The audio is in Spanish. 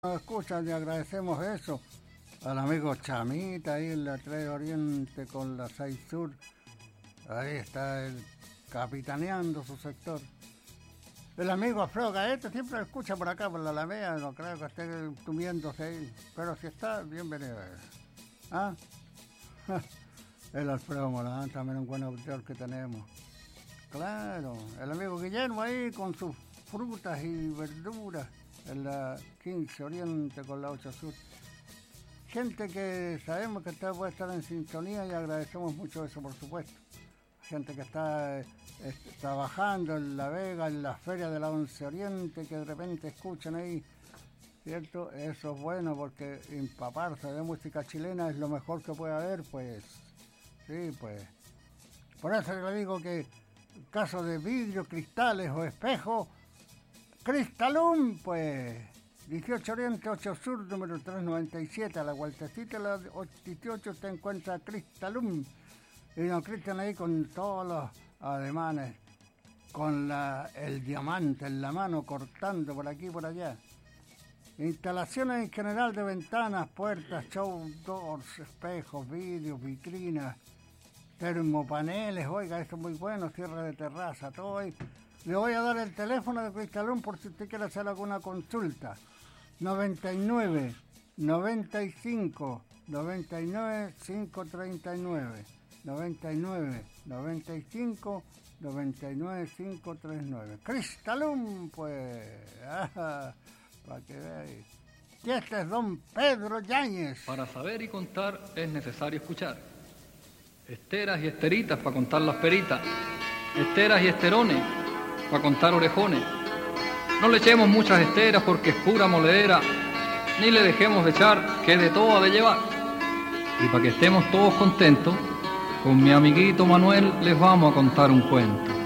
nos escuchan y agradecemos eso al amigo Chamita ahí en la 3 Oriente con la 6 Sur. Ahí está él capitaneando su sector. El amigo Alfredo Gaete siempre lo escucha por acá, por la Alameda, no creo que esté tumiéndose ahí, pero si está, bienvenido. ¿Ah? El Alfredo Morán, también un buen auditor que tenemos. Claro, el amigo Guillermo ahí con sus frutas y verduras en la 15 Oriente con la 8 Sur. Gente que sabemos que puede estar en sintonía y agradecemos mucho eso, por supuesto. Gente que está trabajando en La Vega, en la feria de la 11 Oriente, que de repente escuchan ahí, ¿cierto? Eso es bueno porque empaparse de música chilena es lo mejor que puede haber, pues. Sí, pues. Por eso le digo que en caso de vidrio, cristales o espejos, Cristalum, pues. 18 Oriente, 8 Sur, número 397, a la vueltecita de la 18 te encuentra Cristalum. Y nos Cristian ahí con todos los ademanes, con el diamante en la mano, cortando por aquí y por allá. Instalaciones en general de ventanas, puertas, show doors, espejos, vidrios, vitrinas, termopaneles, oiga, esto es muy bueno, cierre de terraza, todo ahí. Le voy a dar el teléfono de Cristalum por si usted quiere hacer alguna consulta. 99 95 99 539 99 95 99 539. Cristalum, pues. Para que veáis. Y este es don Pedro Yáñez. Para saber y contar es necesario escuchar. Esteras y esteritas para contar las peritas. Esteras y esterones para contar orejones. No le echemos muchas esteras porque es pura moledera, ni le dejemos de echar que de todo ha de llevar. Y para que estemos todos contentos, con mi amiguito Manuel les vamos a contar un cuento.